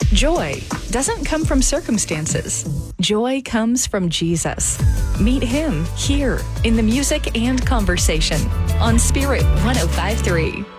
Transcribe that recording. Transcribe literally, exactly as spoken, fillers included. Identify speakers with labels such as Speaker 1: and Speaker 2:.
Speaker 1: Joy doesn't come from circumstances. Joy comes from Jesus. Meet him here in the music and conversation on Spirit one oh five point three.